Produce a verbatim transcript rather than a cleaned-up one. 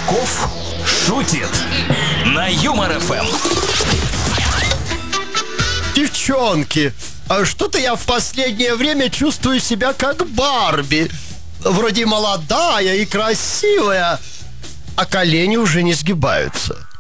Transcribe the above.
Чесноков шутит на Юмор эф эм. Девчонки, а что-то я в последнее время чувствую себя как Барби. Вроде молодая и красивая, а колени уже не сгибаются.